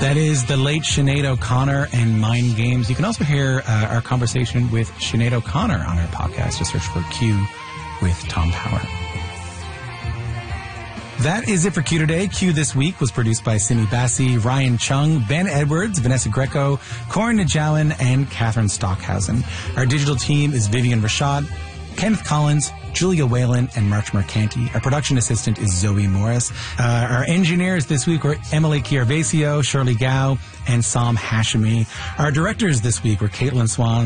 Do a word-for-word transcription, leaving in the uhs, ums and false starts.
That is the late Sinead O'Connor and Mind Games. You can also hear uh, our conversation with Sinead O'Connor on our podcast. Just search for Q with Tom Power. That is it for Q today. Q this week was produced by Simi Bassi, Ryan Chung, Ben Edwards, Vanessa Greco, Corin Najawan, and Catherine Stockhausen. Our digital team is Vivian Rashad, Kenneth Collins, Julia Whalen, and March Mercanti. Our production assistant is Zoe Morris. Uh, our engineers this week were Emily Chiarvesio, Shirley Gao, and Sam Hashimi. Our directors this week were Caitlin Swan,